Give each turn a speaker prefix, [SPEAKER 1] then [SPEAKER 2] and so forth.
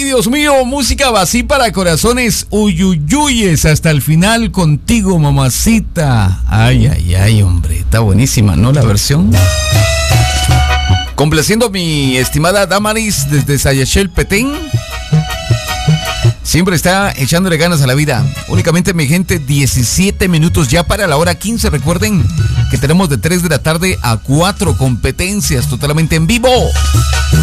[SPEAKER 1] Ay, Dios mío, música así para corazones uyuyuyes hasta el final contigo, mamacita. Ay, ay, ay, hombre, está buenísima, ¿no? La versión. Complaciendo a mi estimada Damaris desde Sayachel, Petén. Siempre está echándole ganas a la vida. Únicamente, mi gente, 17 minutos ya para la hora 15. Recuerden que tenemos de 3 de la tarde a 4 competencias totalmente en vivo.